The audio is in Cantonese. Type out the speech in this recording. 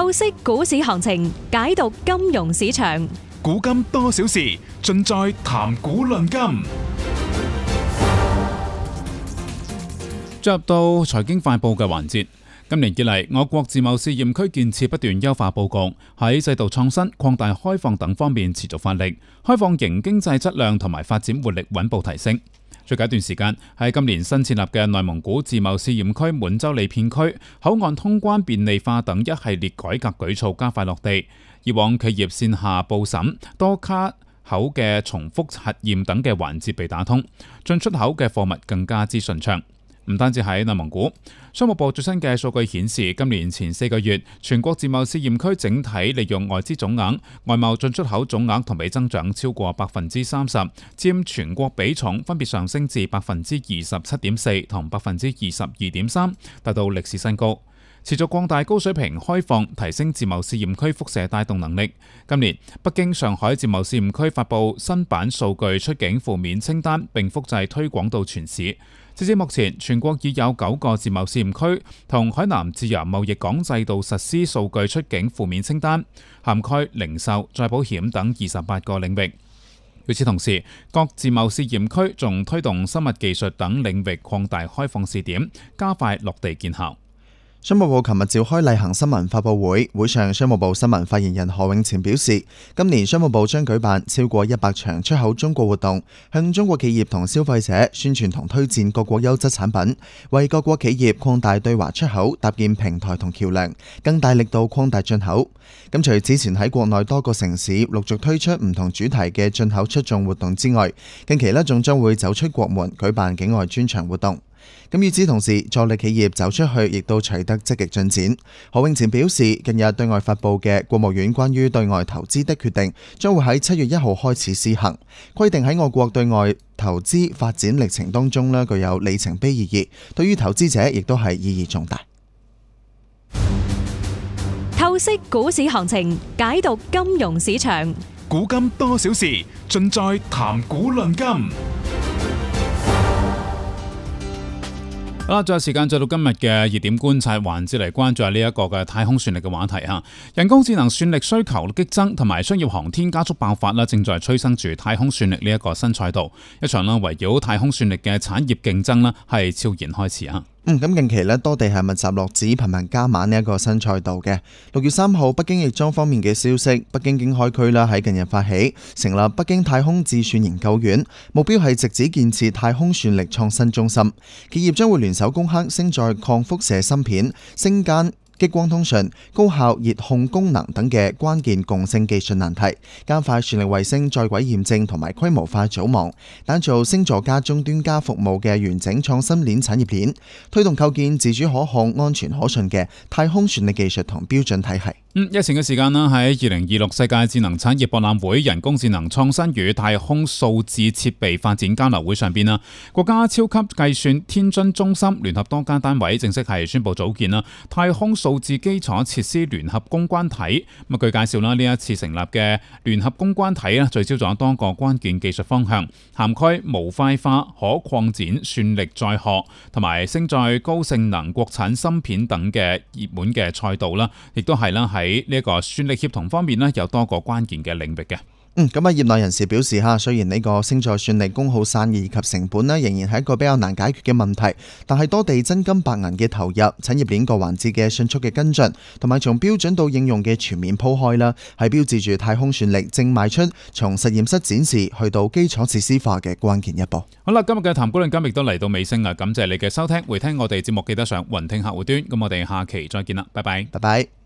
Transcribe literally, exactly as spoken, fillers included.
透析股市行情，解讀金融市場。 古今多少事，盡在談股論金。 進入到財經快報嘅環節。今年以嚟，我國自貿試驗區建設不斷優化佈局，喺制度創新、擴大開放等方面持續發力，開放型經濟質量同埋發展活力穩步提升。最近一段時間，喺今年新設立嘅內蒙古自貿試驗區滿洲里片區，口岸通關便利化等一系列改革舉措加快落地。以往企業線下報審、多卡口嘅重複核驗等嘅環節被打通，進出口嘅貨物更加之順暢。唔單止喺內蒙古，商務部最新嘅數據顯示，今年前四個月，全國自貿試驗區整體利用外資總額、外貿進出口總額同比增長超過百分之三十，佔全國比重分別上升至百分之二十七點四同百分之二十二點三，達到歷史新高。持續擴大高水平開放，提升自貿試驗區輻射帶動能力。今年，北京、上海自貿試驗區發布新版數據出境負面清單，並複製推廣到全市。截至目前，全國已有九個自貿試驗區同海南自由貿易港制度實施數據出境負面清單，涵蓋零售、再保險等二十八個領域。與此同時，各自貿試驗區仲推動生物技術等領域擴大開放試點，加快落地見效。 商務部琴日召開例行新聞發佈會，會上商務部新聞發言人何永前表示，今年商務部將舉辦超過一百場出口中國活動，向中國企業同消費者宣傳同推薦各國優質產品，為各國企業擴大對華出口搭建平台同橋樑，更大力度擴大進口。咁除之前喺國內多個城市陸續推出唔同主題嘅進口出眾活動之外，近期呢仲將會走出國門舉辦境外專場活動。咁與此同時，助力企業走出去亦都取得積極進展。何永前表示，近日對外發布嘅國務院關於對外投資的決定，將會喺七月一號開始施行，規定喺我國對外投資發展歷程當中呢具有里程碑意義，對於投資者亦都係意義重大。 透析股市行情，解讀金融市場。 古今多少事，盡在談股論金。 好啦，再有時間就到今日嘅熱點觀察環節嚟關注下呢一個嘅太空算力嘅話題吓。人工智能算力需求激增，同埋商業航天加速爆發啦，正在催生住太空算力呢一個新賽道。一場啦圍繞太空算力嘅產業競爭啦，係悄然開始啊！ 嗯，咁近期咧多地係密集落指頻頻加碼呢一個新賽道嘅。六月三號，北京亦莊方面嘅消息，北京經開區啦喺近日發起成立北京太空智算研究院，目標係直指建設太空算力創新中心。企業將會聯手攻克星載抗輻射芯片、星間、激光通訊、高效熱控功能等嘅關鍵共性技術難題，加快算力衛星在軌驗證同埋規模化組網，打造星座加終端加服務嘅完整創新鏈產業鏈，推動構建自主可控、安全可信嘅太空算力技術同標準體系。 嗯，日前嘅時間啦，喺二零二六世界智能產業博覽會人工智能創新與太空數字設備發展交流會上邊啦，國家超級計算天津中心聯合多家單位正式係宣布組建啦太空數字基礎設施聯合攻關體。咁據介紹啦，呢一次成立嘅聯合攻關體咧，聚焦咗多個關鍵技術方向，涵蓋模塊化、可擴展、算力載荷同埋星載高性能國產芯片等嘅熱門嘅賽道啦，亦都係啦喺喺呢一個算力協同方面呢，有多個關鍵嘅領域嘅。 嗯，咁啊，業內人士表示吓，雖然呢個星載算力功耗散熱以及成本呢，仍然係一個比較難解決嘅問題，但係多地真金白銀嘅投入、產業鏈各環節嘅迅速嘅跟進，同埋從標準到應用嘅全面鋪開啦，係標誌住太空算力正邁出從實驗室展示去到基礎設施化嘅關鍵一步。 好啦，今日嘅談股論金亦都嚟到尾聲啊！感謝你嘅收聽，回聽我哋節目記得上雲聽客戶端，咁我哋下期再見啦，拜拜， 拜拜。